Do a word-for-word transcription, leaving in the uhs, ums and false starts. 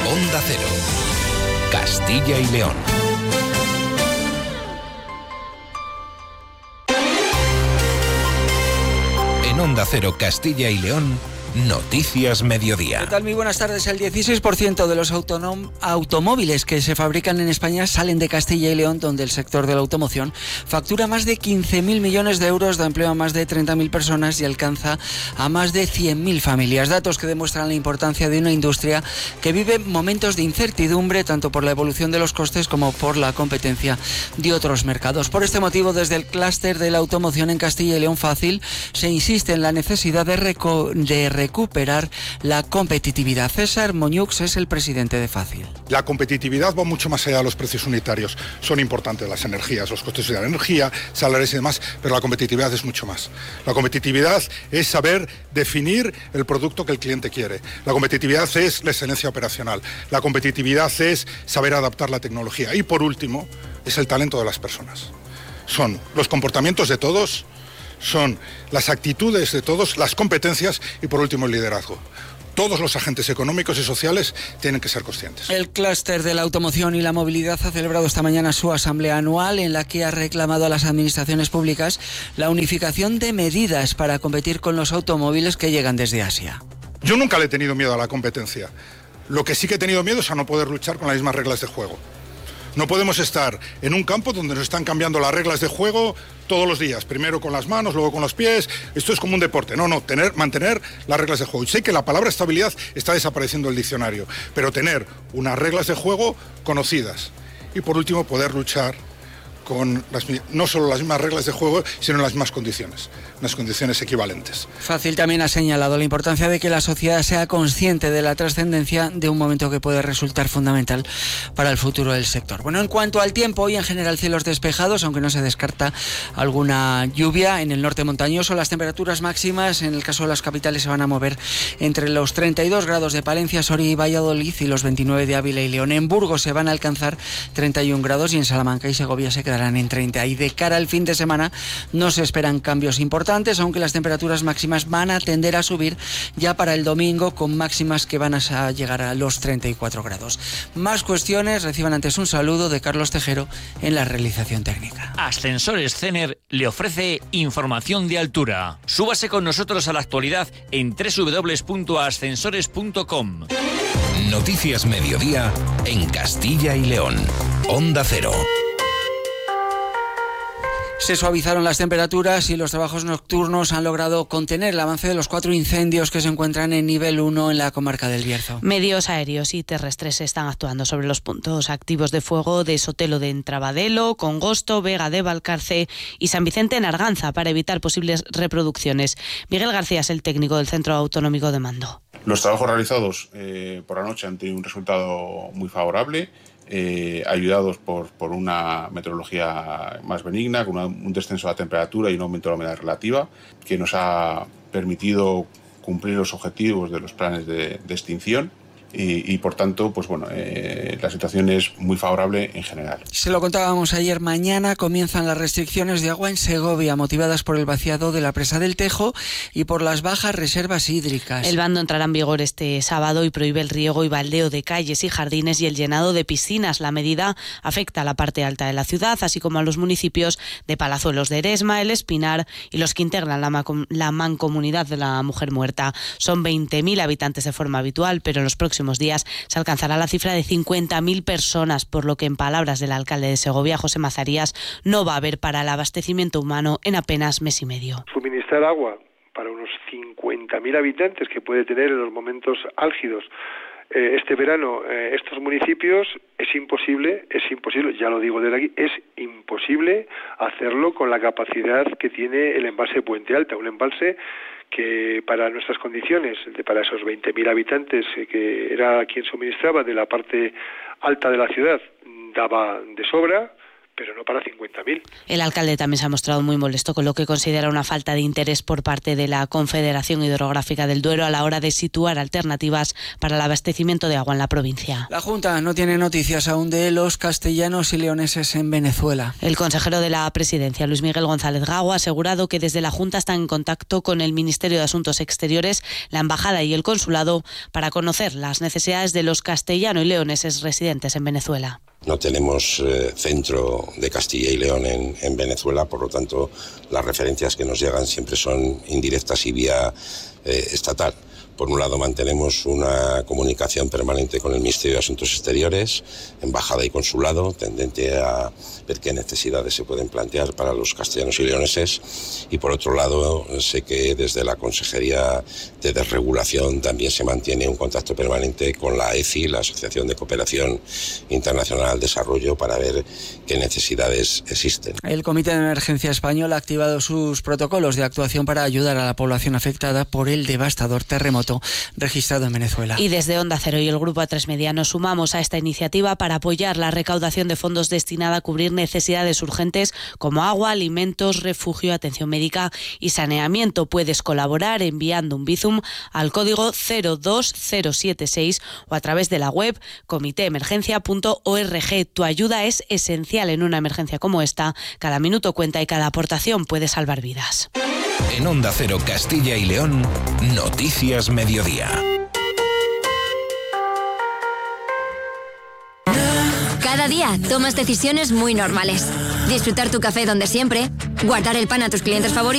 Onda Cero, Castilla y León. En Onda Cero, Castilla y León, Noticias Mediodía. ¿Qué tal? Muy buenas tardes. El dieciséis por ciento de los autonom- automóviles que se fabrican en España salen de Castilla y León, donde el sector de la automoción factura más de quince mil millones de euros, da empleo a más de treinta mil personas y alcanza a más de cien mil familias. Datos que demuestran la importancia de una industria que vive momentos de incertidumbre, tanto por la evolución de los costes como por la competencia de otros mercados. Por este motivo, desde el clúster de la automoción en Castilla y León Fácil, se insiste en la necesidad de, reco- de recuperar la competitividad. César Moñux es el presidente de Fácil. La competitividad va mucho más allá de los precios unitarios. Son importantes las energías, los costes de la energía, salarios y demás, pero la competitividad es mucho más. La competitividad es saber definir el producto que el cliente quiere. La competitividad es la excelencia operacional. La competitividad es saber adaptar la tecnología. Y por último, es el talento de las personas. Son los comportamientos de todos, son las actitudes de todos, las competencias y por último el liderazgo. Todos los agentes económicos y sociales tienen que ser conscientes. El clúster de la automoción y la movilidad ha celebrado esta mañana su asamblea anual, en la que ha reclamado a las administraciones públicas la unificación de medidas para competir con los automóviles que llegan desde Asia. Yo nunca le he tenido miedo a la competencia. Lo que sí que he tenido miedo es a no poder luchar con las mismas reglas de juego. No podemos estar en un campo donde nos están cambiando las reglas de juego todos los días, primero con las manos, luego con los pies. Esto es como un deporte. No, no, tener, mantener las reglas de juego. Y sé que la palabra estabilidad está desapareciendo del diccionario, pero tener unas reglas de juego conocidas. Y por último, poder luchar con las, no solo las mismas reglas de juego, sino en las mismas condiciones, unas condiciones equivalentes. Fácil también ha señalado la importancia de que la sociedad sea consciente de la trascendencia de un momento que puede resultar fundamental para el futuro del sector. Bueno, en cuanto al tiempo, hoy en general cielos despejados, aunque no se descarta alguna lluvia en el norte montañoso. Las temperaturas máximas, en el caso de las capitales, se van a mover entre los treinta y dos grados de Palencia, Soria y Valladolid y los veintinueve de Ávila y León. En Burgos se van a alcanzar treinta y un grados y en Salamanca y Segovia se quedarán en treinta. Y de cara al fin de semana no se esperan cambios importantes, aunque las temperaturas máximas van a tender a subir ya para el domingo, con máximas que van a llegar a los treinta y cuatro grados. Más cuestiones, reciban antes un saludo de Carlos Tejero en la realización técnica. Ascensores Cener le ofrece información de altura. Súbase con nosotros a la actualidad en doble u doble u doble u punto ascensores punto com. Noticias Mediodía en Castilla y León. Onda Cero. Se suavizaron las temperaturas y los trabajos nocturnos han logrado contener el avance de los cuatro incendios que se encuentran en nivel uno en la comarca del Bierzo. Medios aéreos y terrestres están actuando sobre los puntos activos de fuego de Sotelo de Entrabadelo, Congosto, Vega de Valcarce y San Vicente en Arganza para evitar posibles reproducciones. Miguel García es el técnico del Centro Autonómico de Mando. Los trabajos realizados eh, por la noche han tenido un resultado muy favorable. Eh, ayudados por, por una meteorología más benigna, con una, un descenso de la temperatura y un aumento de la humedad relativa, que nos ha permitido cumplir los objetivos de los planes de, de extinción. Y, y por tanto, pues bueno, eh, la situación es muy favorable en general. Se lo contábamos ayer, mañana comienzan las restricciones de agua en Segovia, motivadas por el vaciado de la presa del Tejo y por las bajas reservas hídricas. El bando entrará en vigor este sábado y prohíbe el riego y baldeo de calles y jardines y el llenado de piscinas. La medida afecta a la parte alta de la ciudad, así como a los municipios de Palazuelos de Eresma, El Espinar y los que integran la, ma- la mancomunidad de la Mujer Muerta. Son veinte mil habitantes de forma habitual, pero en los próximos días se alcanzará la cifra de cincuenta mil personas, por lo que, en palabras del alcalde de Segovia, José Mazarías, no va a haber para el abastecimiento humano en apenas mes y medio. Suministrar agua para unos cincuenta mil habitantes que puede tener en los momentos álgidos eh, este verano eh, estos municipios es imposible, es imposible, ya lo digo desde aquí, es imposible hacerlo con la capacidad que tiene el embalse Puente Alta, un embalse que para nuestras condiciones, para esos veinte mil habitantes, que era quien suministraba de la parte alta de la ciudad, daba de sobra, pero no para cincuenta mil. El alcalde también se ha mostrado muy molesto con lo que considera una falta de interés por parte de la Confederación Hidrográfica del Duero a la hora de situar alternativas para el abastecimiento de agua en la provincia. La Junta no tiene noticias aún de los castellanos y leoneses en Venezuela. El consejero de la Presidencia, Luis Miguel González Gago, ha asegurado que desde la Junta están en contacto con el Ministerio de Asuntos Exteriores, la Embajada y el Consulado para conocer las necesidades de los castellanos y leoneses residentes en Venezuela. No tenemos eh, centro de Castilla y León en, en Venezuela, por lo tanto las referencias que nos llegan siempre son indirectas y vía eh, estatal. Por un lado, mantenemos una comunicación permanente con el Ministerio de Asuntos Exteriores, Embajada y Consulado, tendente a ver qué necesidades se pueden plantear para los castellanos y leoneses. Y por otro lado, sé que desde la Consejería de Desregulación también se mantiene un contacto permanente con la E F I, la Asociación de Cooperación Internacional al Desarrollo, para ver qué necesidades existen. El Comité de Emergencia Español ha activado sus protocolos de actuación para ayudar a la población afectada por el devastador terremoto registrado en Venezuela. Y desde Onda Cero y el Grupo A tres Media nos sumamos a esta iniciativa para apoyar la recaudación de fondos destinada a cubrir necesidades urgentes como agua, alimentos, refugio, atención médica y saneamiento. Puedes colaborar enviando un Bizum al código cero dos cero siete seis o a través de la web comité emergencia punto org. Tu ayuda es esencial en una emergencia como esta. Cada minuto cuenta y cada aportación puede salvar vidas. En Onda Cero Castilla y León, Noticias Mediodía. Cada día tomas decisiones muy normales. Disfrutar tu café donde siempre, guardar el pan a tus clientes favoritos